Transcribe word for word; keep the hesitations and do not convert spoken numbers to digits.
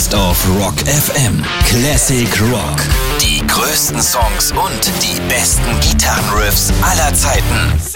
Best of Rock F M. Classic Rock. Die größten Songs und die besten Gitarrenriffs aller Zeiten.